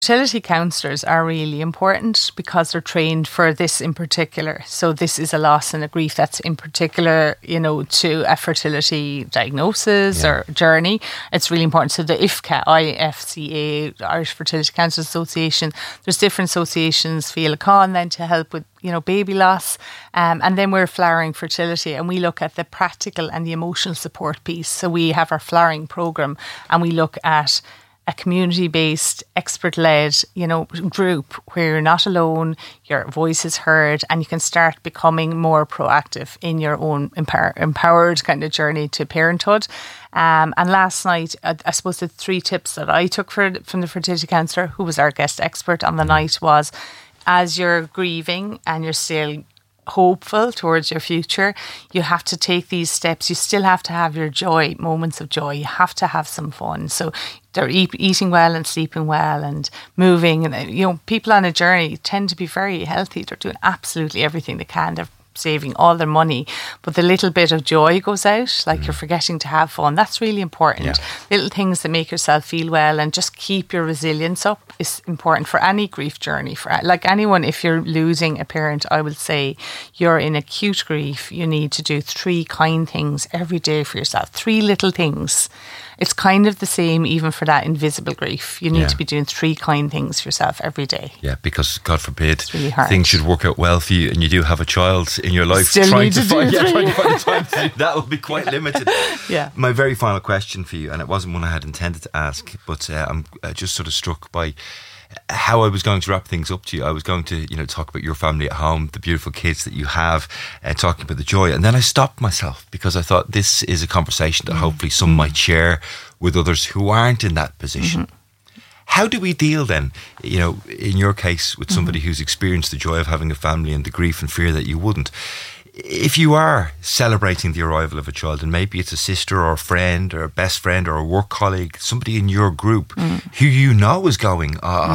Fertility counsellors are really important because they're trained for this in particular. So this is a loss and a grief that's in particular, to a fertility diagnosis or journey. It's really important. So the IFCA, IFCA, Irish Fertility Counsellors Association, there's different associations, Fianna Fáil then to help with, baby loss. And then we're Flowering Fertility, and we look at the practical and the emotional support piece. So we have our flowering programme, and we look at a community-based, expert-led, group where you're not alone, your voice is heard, and you can start becoming more proactive in your own empowered kind of journey to parenthood. And last night, I suppose the 3 tips that I took from the fertility counsellor, who was our guest expert on the night, was as you're grieving and you're still hopeful towards your future, you have to take these steps. You still have to have your joy, moments of joy. You have to have some fun. So they're eating well and sleeping well and moving. And people on a journey tend to be very healthy. They're doing absolutely everything they can. They're saving all their money, but the little bit of joy goes out, like you're forgetting to have fun. That's really important. Little things that make yourself feel well and just keep your resilience up is important for any grief journey. For like anyone, if you're losing a parent, I would say you're in acute grief, you need to do 3 kind things every day for yourself. 3 little things. It's kind of the same even for that invisible grief. You need to be doing 3 kind things for yourself every day. Yeah, because God forbid really things should work out well for you and you do have a child in your life. Trying to find the time to do that will be quite limited. My very final question for you, and it wasn't one I had intended to ask, but I'm just sort of struck by how I was going to wrap things up to you. I was going to, talk about your family at home, the beautiful kids that you have, talking about the joy. And then I stopped myself because I thought this is a conversation that hopefully some might share with others who aren't in that position. How do we deal then, in your case, with somebody who's experienced the joy of having a family and the grief and fear that you wouldn't? If you are celebrating the arrival of a child, and maybe it's a sister or a friend or a best friend or a work colleague, somebody in your group who is going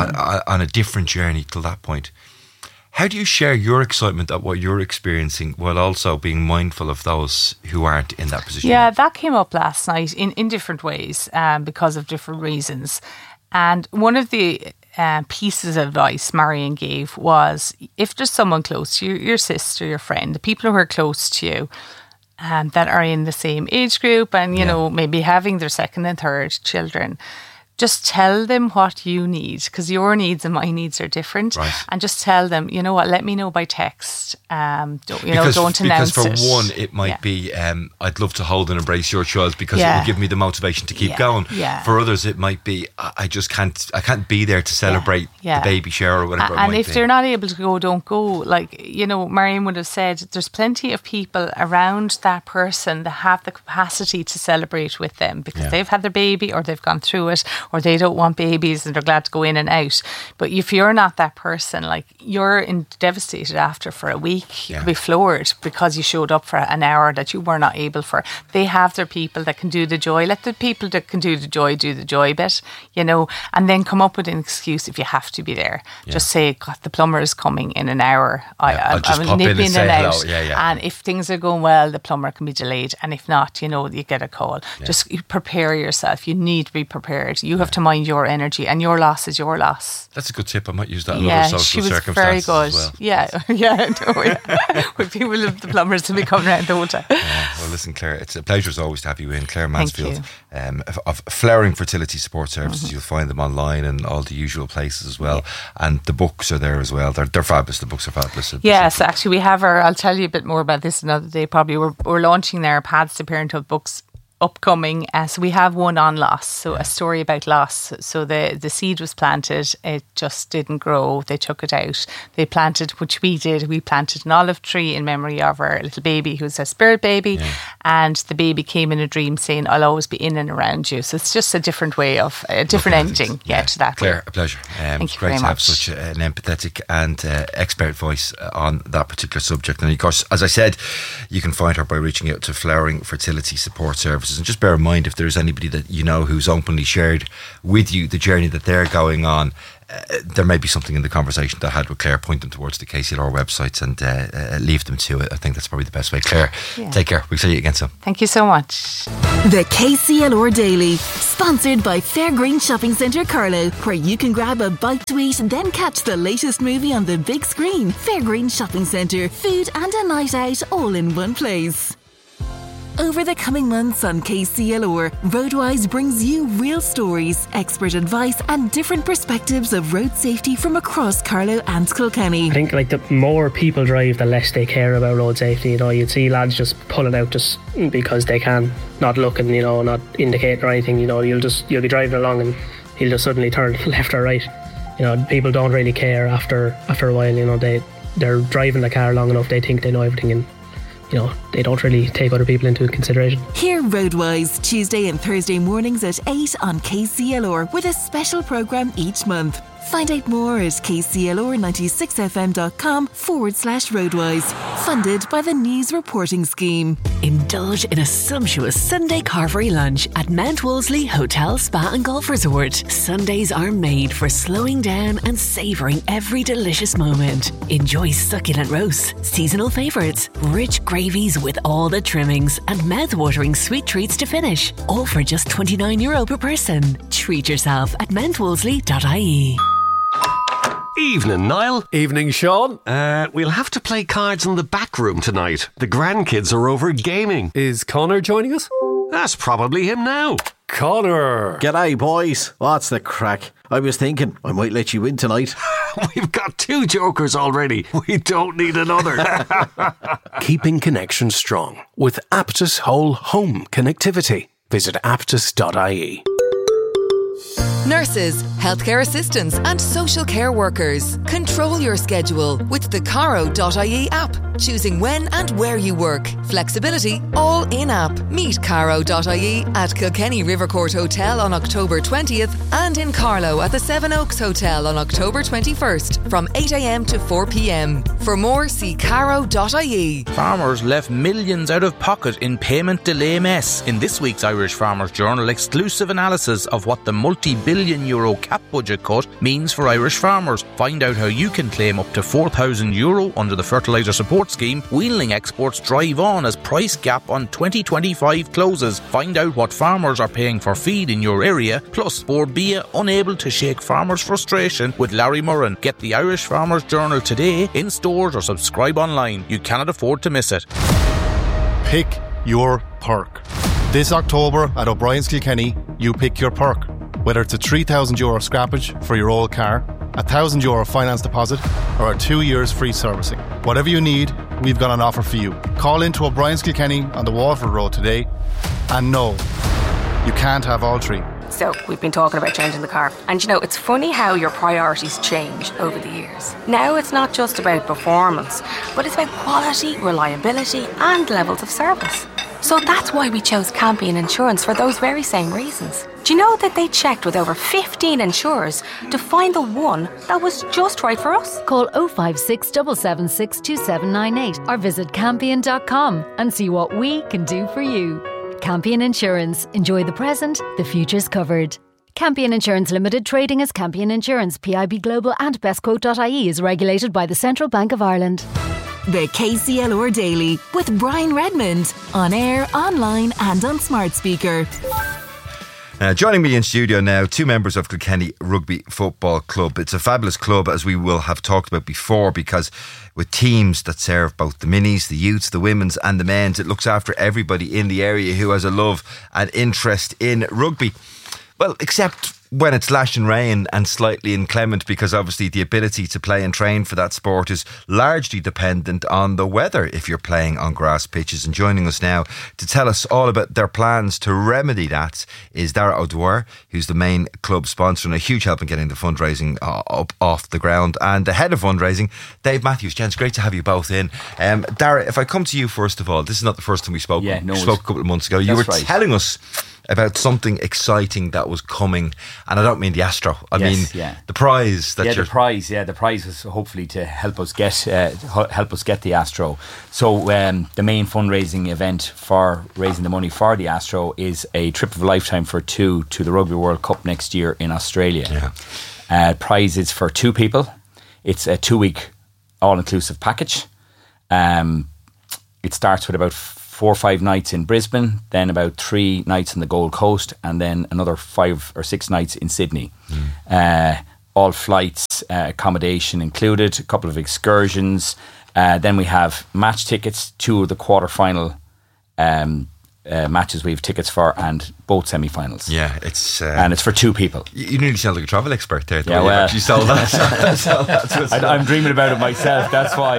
on a different journey till that point, how do you share your excitement at what you're experiencing while also being mindful of those who aren't in that position? Yeah, that came up last night in different ways because of different reasons. And one of the pieces of advice Marion gave was, if there's someone close to you, your sister, your friend, the people who are close to you that are in the same age group and, maybe having their second and third children, just tell them what you need, because your needs and my needs are different. Right. And just tell them, let me know by text. Don't announce it. Because for one, it might be, I'd love to hold and embrace your child because it will give me the motivation to keep going. Yeah. For others, it might be, I can't be there to celebrate the baby shower or whatever it might be. And if they're not able to go, don't go. Like, Marion would have said, there's plenty of people around that person that have the capacity to celebrate with them because they've had their baby or they've gone through it, or they don't want babies and they're glad to go in and out. But if you're not that person, like you're devastated after for a week, you could be floored because you showed up for an hour that you were not able for. They have their people that can do the joy. Let the people that can do the joy bit, and then come up with an excuse if you have to be there. Just say, God, the plumber is coming in an hour. I'll just pop in and say hello. And if things are going well, the plumber can be delayed. And if not, you get a call. Just prepare yourself. You need to be prepared. You have to mind your energy, and your loss is your loss. That's a good tip. I might use that in other social circumstances. Very good. As well. With people of the plumbers to be coming around the whole time. Well, listen, Claire, it's a pleasure as always to have you in. Claire Mansfield of Flowering Fertility Support Services. You'll find them online and all the usual places as well. And the books are there as well. They're fabulous. The books are fabulous. Yes, actually, we have I'll tell you a bit more about this another day. Probably we're launching their Paths to Parenthood books upcoming. So we have one on loss, so a story about loss. So the seed was planted, it just didn't grow, they took it out, they planted, which we did, we planted an olive tree in memory of our little baby who's a spirit baby, and the baby came in a dream saying, I'll always be in and around you. So it's just a different way of a different ending to that. Claire, a pleasure. It's great to have such an empathetic and expert voice on that particular subject. And of course, as I said, you can find her by reaching out to Flowering Fertility Support Services. And just bear in mind, if there's anybody that who's openly shared with you the journey that they're going on, there may be something in the conversation that I had with Claire, point them towards the KCLR websites and leave them to it. I think that's probably the best way. Claire, take care. We'll see you again soon. Thank you so much. The KCLR Daily, sponsored by Fairgreen Shopping Centre Carlow, where you can grab a bite to eat and then catch the latest movie on the big screen. Fairgreen Shopping Centre, food and a night out all in one place. Over the coming months on KCLR, Roadwise brings you real stories, expert advice and different perspectives of road safety from across Carlow and Kilkenny. I think the more people drive, the less they care about road safety. You'd see lads just pulling out just because they can, not looking, not indicating or anything. You'll be driving along and he'll just suddenly turn left or right. People don't really care after a while. They're driving the car long enough, they think they know everything, and they don't really take other people into consideration. Hear Roadwise Tuesday and Thursday mornings at 8 on KCLR with a special programme each month. Find out more at kclr96fm.com/Roadwise. Funded by the News Reporting Scheme. Indulge in a sumptuous Sunday carvery lunch at Mount Wolseley Hotel, Spa and Golf Resort. Sundays are made for slowing down and savouring every delicious moment. Enjoy succulent roasts, seasonal favourites, rich gravies with all the trimmings, and mouth-watering sweet treats to finish. All for just €29 per person. Treat yourself at mountwolseley.ie. Evening, Niall. Evening, Sean. We'll have to play cards in the back room tonight. The grandkids are over gaming. Is Connor joining us? That's probably him now. Connor. G'day, boys. What's the crack? I was thinking I might let you in tonight. We've got 2 jokers already. We don't need another. Keeping connection strong with Aptus Whole Home Connectivity. Visit aptus.ie. Nurses, healthcare assistants and social care workers. Control your schedule with the Caro.ie app. Choosing when and where you work. Flexibility all in-app. Meet Caro.ie at Kilkenny Rivercourt Hotel on October 20th and in Carlow at the Seven Oaks Hotel on October 21st from 8 a.m. to 4 p.m. For more, see Caro.ie. Farmers left millions out of pocket in payment delay mess. In this week's Irish Farmers Journal, exclusive analysis of what the multi-billion euro cap budget cut means for Irish farmers. Find out how you can claim up to €4,000 under the fertiliser support scheme. Wheeling exports drive on as price gap on 2025 closes. Find out what farmers are paying for feed in your area. Plus, Borbia unable to shake farmers' frustration with Larry Murren. Get the Irish Farmers Journal today in stores or subscribe online. You cannot afford to miss it. Pick your perk. This October at O'Brien's Kilkenny, you pick your perk. Whether it's a €3,000 scrappage for your old car, a €1,000 finance deposit, or a 2 years free servicing. Whatever you need, we've got an offer for you. Call into O'Brien's Kilkenny on the Waterford Road today. And no, you can't have all 3. So, we've been talking about changing the car. And it's funny how your priorities change over the years. Now it's not just about performance, but it's about quality, reliability and levels of service. So that's why we chose Campion Insurance for those very same reasons. Do you know that they checked with over 15 insurers to find the one that was just right for us? Call 056 776 2798 or visit Campion.com and see what we can do for you. Campion Insurance. Enjoy the present, the future's covered. Campion Insurance Limited, trading as Campion Insurance, PIB Global and bestquote.ie is regulated by the Central Bank of Ireland. The KCLR Daily with Brian Redmond. On air, online and on smart speaker. Joining me in studio now, 2 members of Kilkenny Rugby Football Club. It's a fabulous club, as we will have talked about before, because with teams that serve both the minis, the youths, the women's and the men's, it looks after everybody in the area who has a love and interest in rugby. Well, except when it's lashing rain and slightly inclement, because obviously the ability to play and train for that sport is largely dependent on the weather if you're playing on grass pitches. And joining us now to tell us all about their plans to remedy that is Dara O'Dwyer, who's the main club sponsor and a huge help in getting the fundraising up off the ground, and the head of fundraising, Dave Matthews. Gents, great to have you both in. Dara, if I come to you first of all, this is not the first time we spoke. We spoke a couple of months ago. You were telling us about something exciting that was coming, and I don't mean the Astro. I mean the prize that the prize is hopefully to help us get the Astro. So the main fundraising event for raising the money for the Astro is a trip of a lifetime for 2 to the Rugby World Cup next year in Australia. Prizes for 2 people. It's a 2-week all-inclusive package. It starts with about 4 or 5 nights in Brisbane, then about 3 nights on the Gold Coast, and then another 5 or 6 nights in Sydney. All flights, accommodation included, a couple of excursions. Then we have match tickets, 2 of the quarter-final matches we have tickets for, and both semi-finals. Yeah, it's and it's for 2 people. You nearly sound like a travel expert there. Yeah, well, you sold that. I'm dreaming about it myself. That's why.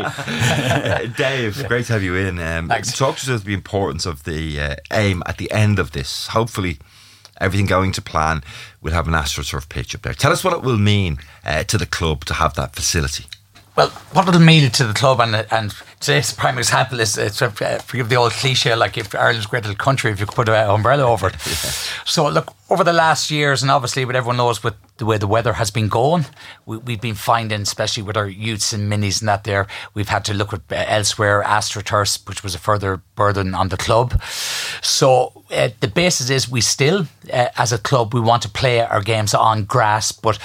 Dave, great to have you in. Talk to us about the importance of the aim at the end of this. Hopefully, everything going to plan. We'll have an AstroTurf pitch up there. Tell us what it will mean to the club to have that facility. Well, what it'll mean to the club, and today's prime example is, forgive the old cliche, like if Ireland's a great little country, if you could put an umbrella over it. Yeah. So look, over the last years, and obviously what everyone knows with the way the weather has been going, we've been finding, especially with our youths and minis and that there, we've had to look at elsewhere, AstroTurf, which was a further burden on the club. So the basis is we still, as a club, we want to play our games on grass, but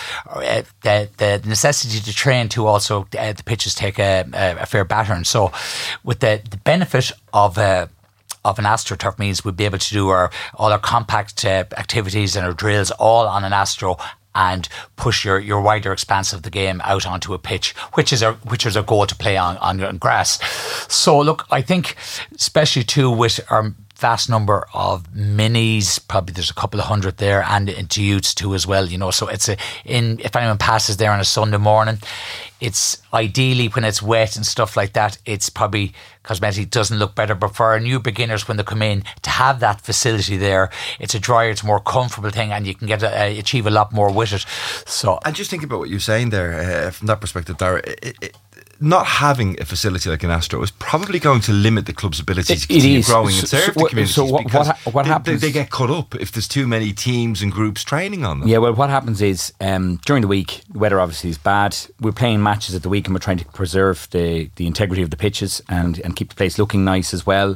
the necessity to train to also, the pitches take a fair battering. So with the benefit of an AstroTurf means we'll be able to do all our compact activities and our drills all on an Astro, and push your wider expanse of the game out onto a pitch, which is our goal, to play on grass. So look, I think especially too with our vast number of minis, probably there's a couple of hundred there, and into youths too as well, so it's if anyone passes there on a Sunday morning, it's ideally when it's wet and stuff like that, it's probably cosmetically doesn't look better, but for our new beginners when they come in, to have that facility there, it's a drier, it's a more comfortable thing, and you can get achieve a lot more with it. So, and just think about what you're saying there from that perspective, Dara. Not having a facility like an Astro is probably going to limit the club's ability to continue growing and serve the communities. So what happens? They get cut up if there's too many teams and groups training on them. Yeah, well, what happens is during the week, the weather obviously is bad. We're playing matches at the week, and we're trying to preserve the integrity of the pitches and keep the place looking nice as well.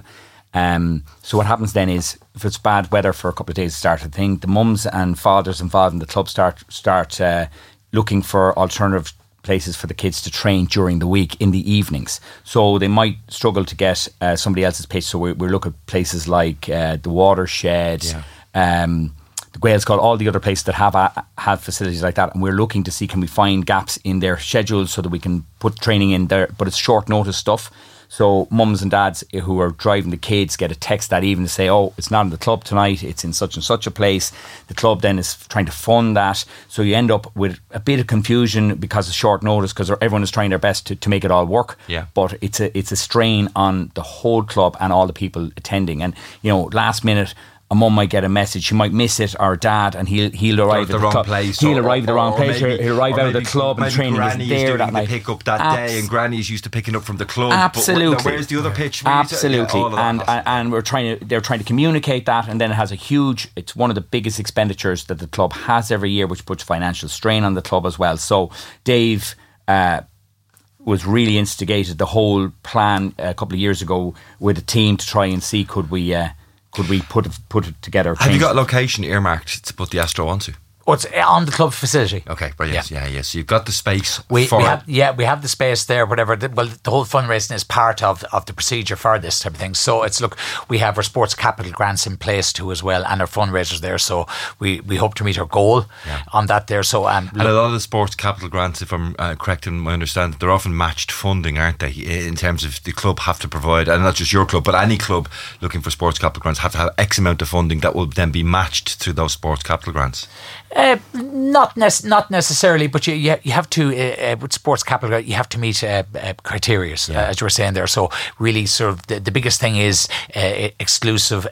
So what happens then is, if it's bad weather for a couple of days to start a thing, the mums and fathers involved in the club start looking for alternative places for the kids to train during the week in the evenings. So they might struggle to get somebody else's pitch. So we're looking at places like the Watershed, the Gaels Call, all the other places that have facilities like that. And we're looking to see, can we find gaps in their schedules so that we can put training in there. But it's short notice stuff. So mums and dads who are driving the kids get a text that evening to say, oh, it's not in the club tonight, it's in such and such a place. The club then is trying to fund that. So you end up with a bit of confusion because of short notice, because everyone is trying their best to make it all work. Yeah. But it's a strain on the whole club and all the people attending. And, last minute, a mum might get a message, she might miss it, or dad, and he'll arrive at the wrong place. He'll arrive at the wrong place. He'll arrive out of the club, and training isn't there that night. Pick up that day, and Granny's used to picking up from the club. Absolutely. But where's the other pitch? Absolutely. And they're trying to communicate that, and then it has it's one of the biggest expenditures that the club has every year, which puts financial strain on the club as well. So Dave was really instigated the whole plan a couple of years ago with a team to try and see could we put it together? Have you got a location earmarked to put the Astro onto? Oh, it's on the club facility. Okay, brilliant. Yeah. So you've got the space. We have the space there. Whatever. Well, the whole fundraising is part of the procedure for this type of thing. So we have our sports capital grants in place too as well, and our fundraisers there. So we hope to meet our goal on that there. So and a lot of the sports capital grants, if I'm correct in my understanding, they're often matched funding, aren't they? In terms of the club have to provide, and not just your club, but any club looking for sports capital grants have to have X amount of funding that will then be matched through those sports capital grants. Not necessarily, but you have to with sports capital you have to meet criteria, as you were saying there. So really, sort of the biggest thing is inclusive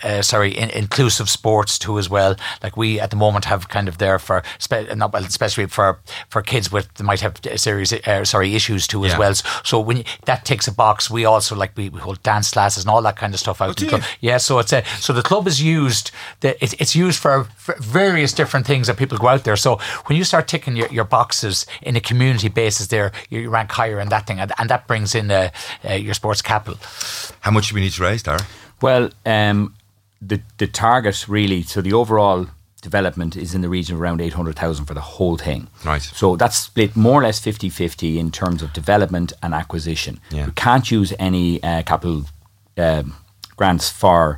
sports too as well. Like we at the moment have kind of there for especially for kids with they might have serious issues too as well. So when that ticks a box, we also we hold dance classes and all that kind of stuff out in the club. Yeah, so so the club is used. It's used for various different things that people go out there. So when you start ticking your boxes in a community basis there, you rank higher in that thing, and that brings in your sports capital. How much do we need to raise, Dara? Well, the target really, so the overall development is in the region of around 800,000 for the whole thing. Right. So that's split more or less 50-50 in terms of development and acquisition. Yeah. We can't use any capital grants for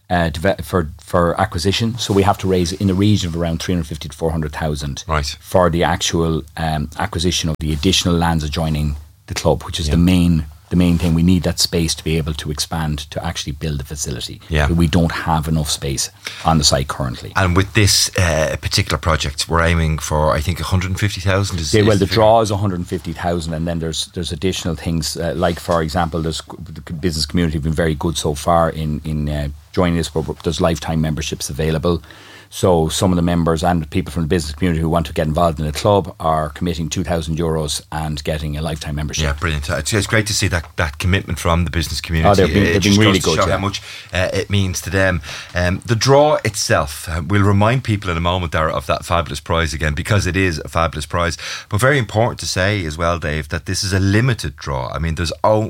acquisition, so we have to raise in the region of around 350 to 400,000 for the actual acquisition of the additional lands adjoining the club, which is the main thing. We need that space to be able to expand to actually build the facility. Yeah. We don't have enough space on the site currently. And with this particular project, we're aiming for, I think, 150,000. The draw is 150,000, and then there's additional things like, for example, the business community have been very good so far in joining us, but there's lifetime memberships available. So some of the members and people from the business community who want to get involved in the club are committing €2,000 and getting a lifetime membership. Yeah, brilliant. It's great to see that commitment from the business community. They've been really good. Show how much it means to them. The draw itself, we'll remind people in a moment there of that fabulous prize again, because it is a fabulous prize. But very important to say as well, Dave, that this is a limited draw. I mean, there's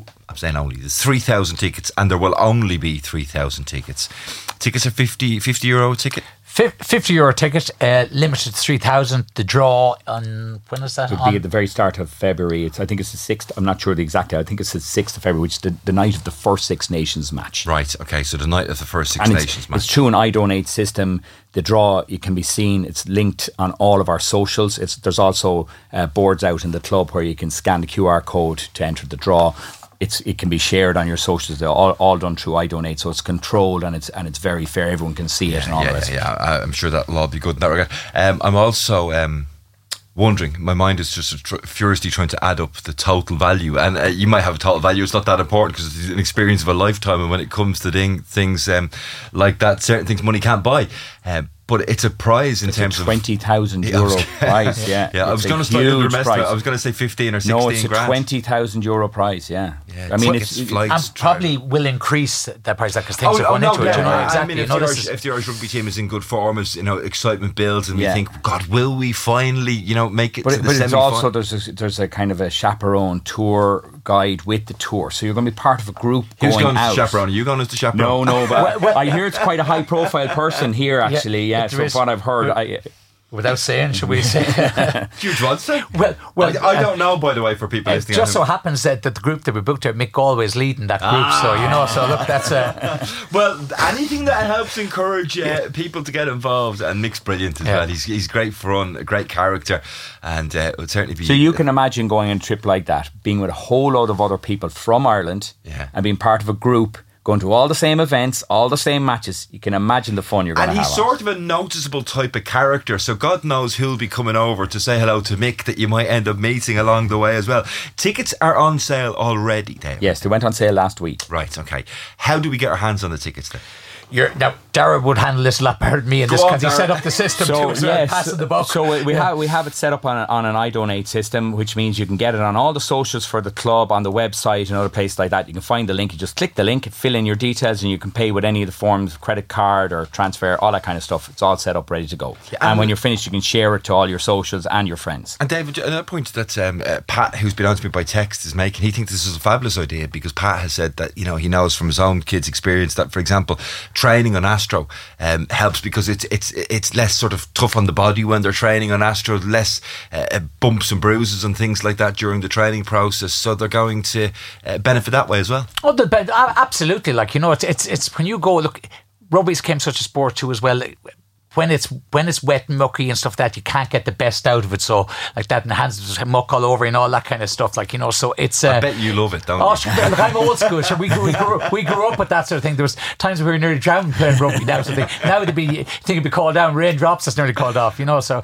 3,000 tickets, and there will only be 3,000 tickets. Tickets are €50 a ticket. €50 ticket, limited 3,000. The draw on, when is that? It would be at the very start of February. I think it's the 6th. I'm not sure the exact date. I think it's the 6th of February, which is the night of the first Six Nations match. Right. Okay. So the night of the first Six Nations match. It's through an iDonate system. The draw, it can be seen. It's linked on all of our socials. There's also boards out in the club where you can scan the QR code to enter the draw. It can be shared on your socials. They're all done through iDonate, so it's controlled and it's very fair. Everyone can see it and all the rest. Yeah, I'm sure that'll all be good in that regard. I'm also wondering, my mind is just furiously trying to add up the total value, and you might have a total value. It's not that important because it's an experience of a lifetime, and when it comes to things like that, certain things money can't buy. But it's a prize in terms of €20,000 prize. Yeah, I was going to slightly underestimate. I was going to say 15 or 16 No, it's a grand. €20,000 prize. Yeah. I mean, and probably will increase that price because things are going into it. Exactly. I mean, if the Irish rugby team is in good form, as excitement builds, and we think, God, will we finally, make it to the semi-final? But it's also there's a kind of a chaperone tour guide with the tour, so you're going to be part of a group going out. Who's going as the chaperone? Are you going as the chaperone? No, but I hear it's quite a high-profile person here, actually. Yeah, so what I've heard, without saying, should we say? Do you want to say? Well, I don't know, by the way, for people listening. It just so happens that the group that we booked there, Mick Galway's leading that group, so look, that's well, anything that helps encourage people to get involved, and Mick's brilliant as well. He's great fun, a great character, and it would certainly be. So you can imagine going on a trip like that, being with a whole load of other people from Ireland, and being part of a group, going to all the same events, all the same matches. You can imagine the fun you're going to have. And he's sort of a noticeable type of character, so God knows who'll be coming over to say hello to Mick that you might end up meeting along the way as well. Tickets are on sale already, Dave. Yes, they went on sale last week. Right, okay. How do we get our hands on the tickets then? Now, Dara would handle this a lot better than me in this because he set up the system passing the buck. So we have it set up on an iDonate system, which means you can get it on all the socials for the club, on the website and other places like that. You can find the link, you just click the link, fill in your details, and you can pay with any of the forms, credit card or transfer, all that kind of stuff. It's all set up, ready to go. And when you're finished, you can share it to all your socials and your friends. And David, another point that Pat, who's been on to me by text, is making, he thinks this is a fabulous idea because Pat has said that, he knows from his own kids' experience that, for example, training on Astro helps because it's less sort of tough on the body when they're training on Astro, less bumps and bruises and things like that during the training process, so they're going to benefit that way as well. Absolutely. It's when you go, look, rugby's became such a sport too as well. When it's wet and mucky and stuff like that, you can't get the best out of it. So like that, and the hands just have muck all over and all that kind of stuff. So it's. I bet you love it, don't you? Look, I'm old school. So we grew up with that sort of thing. There was times we were nearly drowned playing rugby. Now it'd be called down. Raindrops, that's nearly called off.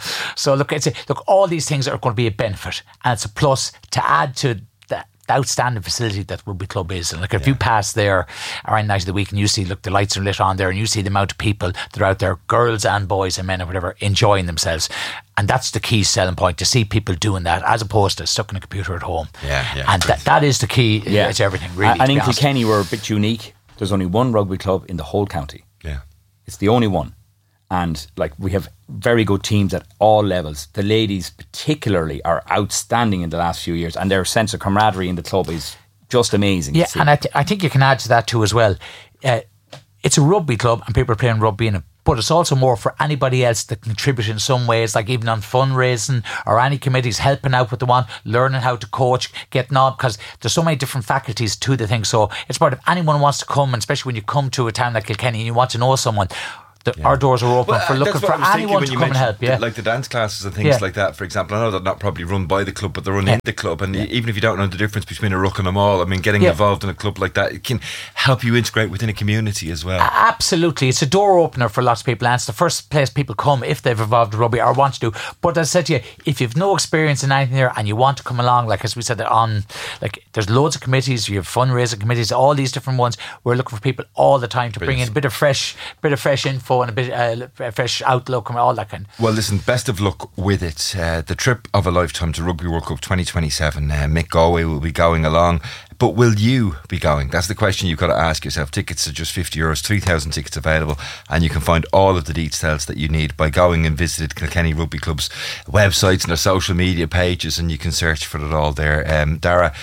So look, all these things are going to be a benefit, and it's a plus to add to the outstanding facility that Rugby Club is. And if you pass there around night of the week and you see, the lights are lit on there and you see the amount of people that are out there, girls and boys and men or whatever, enjoying themselves. And that's the key selling point, to see people doing that as opposed to stuck in a computer at home. And that is the key to everything, really. And in Kilkenny, we're a bit unique. There's only one rugby club in the whole county. Yeah. It's the only one. And we have very good teams at all levels. The ladies particularly are outstanding in the last few years, and their sense of camaraderie in the club is just amazing. Yeah, and I think you can add to that too as well. It's a rugby club and people are playing rugby in it, but it's also more for anybody else that contribute in some ways, like even on fundraising or any committees helping out with the one, learning how to coach, getting on, because there's so many different faculties to the thing. So it's about if anyone wants to come, and especially when you come to a town like Kilkenny and you want to know someone, our doors are open for looking for anyone to come and help. Yeah, like the dance classes and things like that, for example. I know they're not probably run by the club, but they're run in the club. And even if you don't know the difference between a ruck and a mall, I mean, getting involved in a club like that, it can help you integrate within a community as well. Absolutely. It's a door opener for lots of people, and it's the first place people come if they've involved in rugby or want to do. But as I said to you, if you've no experience in anything there and you want to come along, like as we said, there's loads of committees, you have fundraising committees, all these different ones. We're looking for people all the time to bring in a bit of fresh info and a bit fresh outlook and all that kind. Well, listen, best of luck with it. The trip of a lifetime to Rugby World Cup 2027. Mick Galway will be going along, but will you be going? That's the question you've got to ask yourself. Tickets are just €50, 3,000 tickets available, and you can find all of the details that you need by going and visiting Kilkenny Rugby Club's websites and their social media pages, and you can search for it all there. Dara,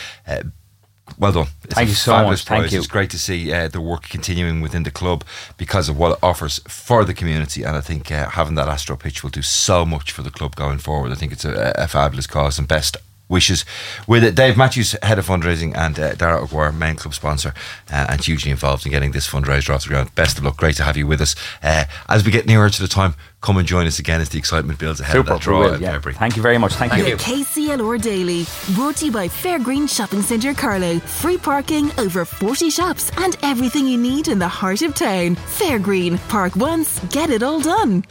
well done. Thank you so much. Thank you. It's great to see the work continuing within the club because of what it offers for the community, and I think having that Astro pitch will do so much for the club going forward. I think it's a fabulous cause, and best wishes with it. Dave Matthews, head of fundraising, and Dara O'Guire, main club sponsor, and hugely involved in getting this fundraiser off the ground. Best of luck. Great to have you with us. As we get nearer to the time, come and join us again as the excitement builds ahead of that draw in February. Thank you very much. Thank you. The KCLR Daily, brought to you by Fairgreen Shopping Centre Carlow. Free parking, over 40 shops, and everything you need in the heart of town. Fairgreen, park once, get it all done.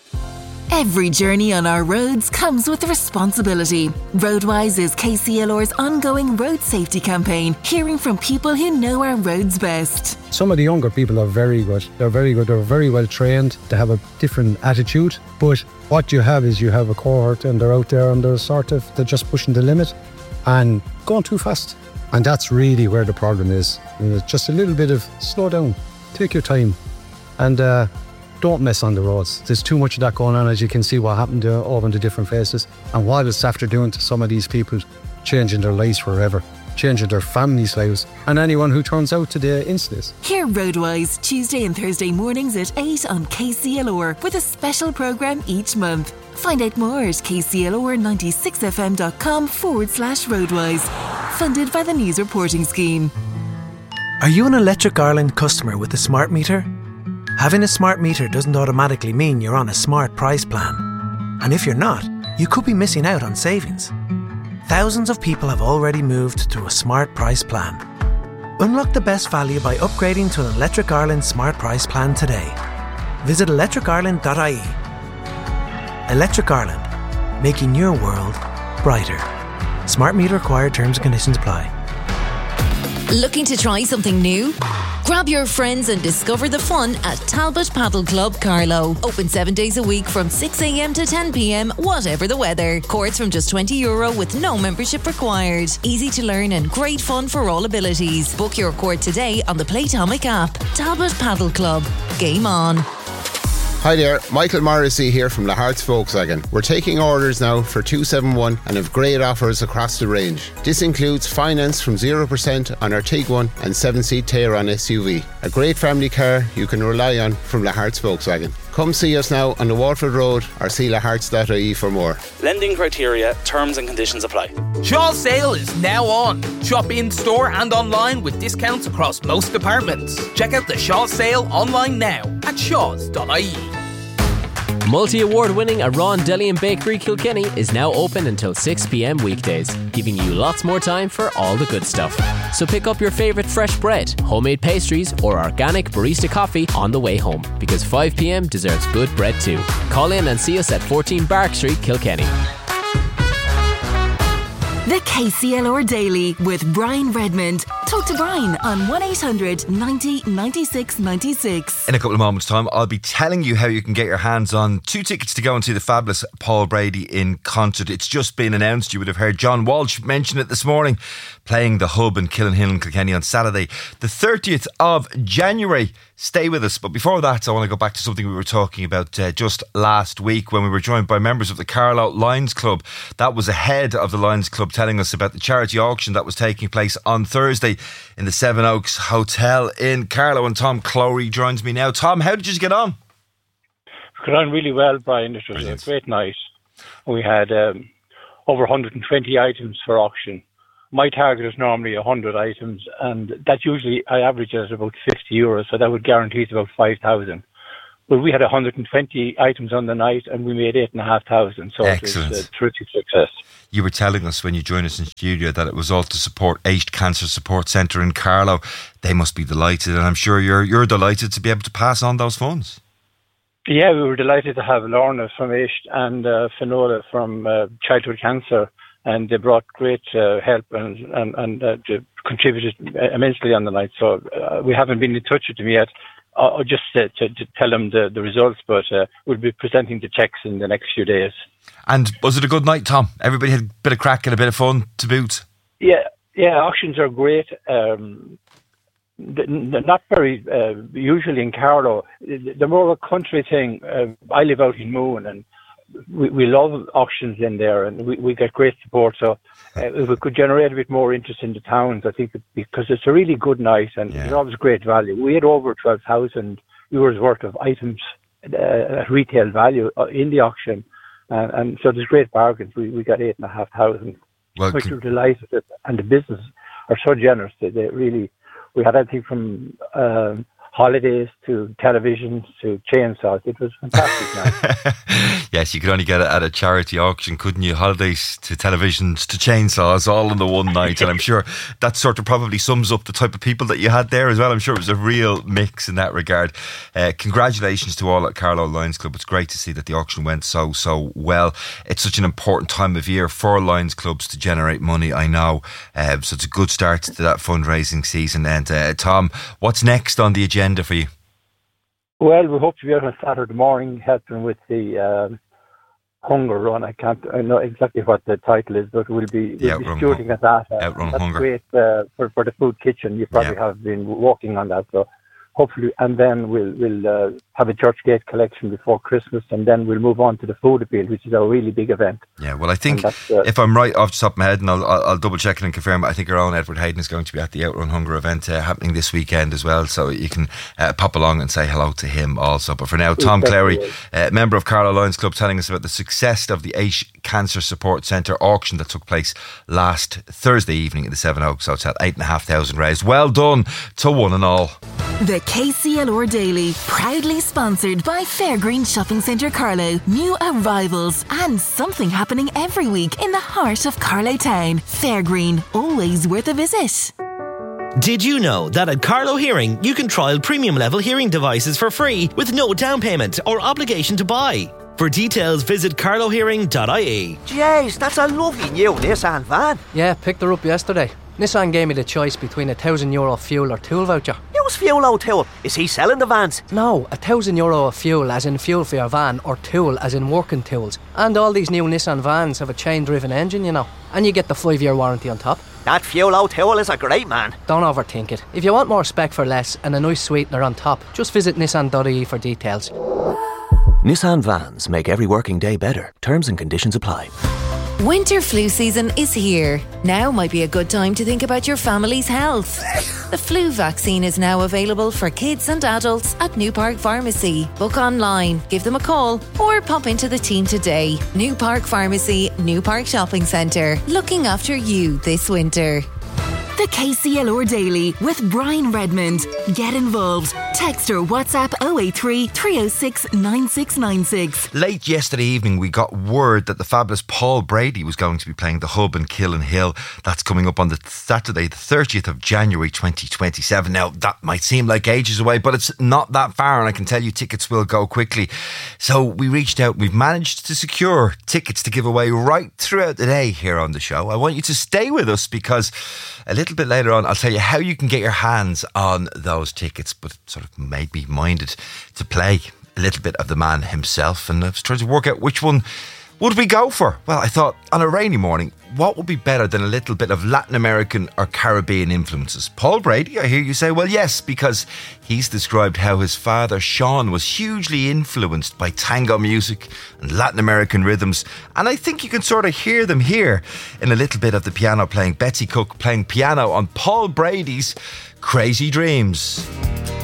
Every journey on our roads comes with responsibility. Roadwise is KCLR's ongoing road safety campaign, hearing from people who know our roads best. Some of the younger people are very good. They're very good. They're very well trained. They have a different attitude. But what you have is you have a cohort and they're out there and they're just pushing the limit and going too fast. And that's really where the problem is. And it's just a little bit of slow down, take your time, and don't mess on the roads. There's too much of that going on, as you can see what happened over in the different faces. And what it's after doing to some of these people, changing their lives forever, changing their families' lives, and anyone who turns out to the incidents. Hear Roadwise Tuesday and Thursday mornings at 8 on KCLR with a special programme each month. Find out more at kclr96fm.com/Roadwise. Funded by the News Reporting Scheme. Are you an Electric Ireland customer with a smart meter? Having a smart meter doesn't automatically mean you're on a smart price plan. And if you're not, you could be missing out on savings. Thousands of people have already moved to a smart price plan. Unlock the best value by upgrading to an Electric Ireland smart price plan today. Visit electricireland.ie. Electric Ireland, making your world brighter. Smart meter required, terms and conditions apply. Looking to try something new? Grab your friends and discover the fun at Talbot Paddle Club Carlow. Open 7 days a week from 6 a.m. to 10 p.m, whatever the weather. Courts from just €20 with no membership required. Easy to learn and great fun for all abilities. Book your court today on the Playtomic app. Talbot Paddle Club. Game on. Hi there, Michael Morrissey here from Lahart's Volkswagen. We're taking orders now for 271 and have great offers across the range. This includes finance from 0% on our Tiguan and 7-seat Tayron SUV. A great family car you can rely on from Lahart's Volkswagen. Come see us now on the Waterford Road or see laharts.ie for more. Lending criteria, terms and conditions apply. Shaw's sale is now on. Shop in store and online with discounts across most departments. Check out the Shaw's sale online now at shaws.ie. Multi-award-winning Aran Deli and Bakery Kilkenny is now open until 6 p.m. weekdays, giving you lots more time for all the good stuff. So pick up your favourite fresh bread, homemade pastries or organic barista coffee on the way home, because 5 p.m. deserves good bread too. Call in and see us at 14 Bark Street, Kilkenny. The KCLR Daily with Brian Redmond. Talk to Brian on 1800 90 96 96. In a couple of moments' time, I'll be telling you how you can get your hands on 2 tickets to go and see the fabulous Paul Brady in concert. It's just been announced. You would have heard John Walsh mention it this morning, playing the Hub in Killenhill and Kilkenny on Saturday, the 30th of January. Stay with us. But before that, I want to go back to something we were talking about just last week when we were joined by members of the Carlow Lions Club. That was ahead of the Lions Club telling us about the charity auction that was taking place on Thursday in the Seven Oaks Hotel in Carlow. And Tom Clory joins me now. Tom, how did you get on? Got on really well, Brian. It was a great night. We had over 120 items for auction. My target is normally 100 items, and that's usually, I average at about €50, so that would guarantee about 5,000. But we had 120 items on the night, and we made 8,500. So excellent. It was a terrific success. You were telling us when you joined us in studio that it was all to support Aish Cancer Support Centre in Carlow. They must be delighted, and I'm sure you're delighted to be able to pass on those funds. Yeah, we were delighted to have Lorna from Aish and Finola from Childhood Cancer, and they brought great help and contributed immensely on the night. So we haven't been in touch with them yet. Just to tell them the results, but we'll be presenting the cheques in the next few days. And was it a good night, Tom? Everybody had a bit of crack and a bit of fun to boot? Yeah, auctions are great. They're not very usually in Carlow. They're more of a country thing. I live out in Moon, and we love auctions in there, and we get great support. So if we could generate a bit more interest in the towns, I think, because it's a really good night and it's always great value. We had over 12,000 euros worth of items at retail value in the auction, and so there's great bargains. We got 8,500, which we're delighted with, and the business are so generous. They really, we had everything from holidays to televisions to chainsaws. It was fantastic night. Yes, you could only get it at a charity auction, couldn't you? Holidays to televisions to chainsaws, all in the one night. And I'm sure that sort of probably sums up the type of people that you had there as well. I'm sure it was a real mix in that regard. Congratulations to all at Carlow Lions Club. It's great to see that the auction went so well. It's such an important time of year for Lions Clubs to generate money, I know. So it's a good start to that fundraising season. And Tom, what's next on the agenda for you? Well, we hope to be out on Saturday morning helping with the Hunger Run. I know exactly what the title is, but we'll be shooting at that. Outrun that's Hunger. Great for the food kitchen. You probably have been working on that, so hopefully, and then we'll have a church gate collection before Christmas, and then we'll move on to the food appeal, which is a really big event. Yeah, well, I think if I'm right off the top of my head, and I'll double check it and confirm, I think our own Edward Hayden is going to be at the Outrun Hunger event happening this weekend as well, so you can pop along and say hello to him also. But for now, Tom Clary, member of Carlow Lions Club, telling us about the success of the Aish Cancer Support Centre auction that took place last Thursday evening at the Seven Oaks Hotel. 8,500 raised. Well done to one and all. The KCLR Daily, proudly sponsored by Fairgreen Shopping Centre Carlow. New arrivals and something happening every week in the heart of Carlow Town. Fairgreen, always worth a visit. Did you know that at Carlow Hearing you can trial premium level hearing devices for free with no down payment or obligation to buy? For details, visit carlowhearing.ie. Jeez, that's a lovely new Nissan van. Yeah, picked her up yesterday. Nissan gave me the choice between €1,000 fuel or tool voucher. Use fuel or tool? Is he selling the vans? No, €1,000 of fuel as in fuel for your van, or tool as in working tools. And all these new Nissan vans have a chain-driven engine, you know. And you get the 5-year warranty on top. That fuel or tool is a great man. Don't overthink it. If you want more spec for less and a nice sweetener on top, just visit nissan.ie for details. Nissan vans make every working day better. Terms and conditions apply. Winter flu season is here. Now might be a good time to think about your family's health. The flu vaccine is now available for kids and adults at New Park Pharmacy. Book online, give them a call, or pop into the team today. New Park Pharmacy, New Park Shopping Centre. Looking after you this winter. The KCLR Daily with Brian Redmond. Get involved. Text or WhatsApp 083 306 9696. Late yesterday evening, we got word that the fabulous Paul Brady was going to be playing the Hub in Killinhill. That's coming up on the Saturday, the 30th of January 2027. Now, that might seem like ages away, but it's not that far, and I can tell you tickets will go quickly. So we reached out. We've managed to secure tickets to give away right throughout the day here on the show. I want you to stay with us because a little bit later on, I'll tell you how you can get your hands on those tickets, but it sort of made me minded to play a little bit of the man himself, and I was trying to work out which one would we go for. Well, I thought on a rainy morning, what would be better than a little bit of Latin American or Caribbean influences? Paul Brady, I hear you say, well, yes, because he's described how his father, Sean, was hugely influenced by tango music and Latin American rhythms. And I think you can sort of hear them here in a little bit of the piano playing. Betsy Cook playing piano on Paul Brady's Crazy Dreams.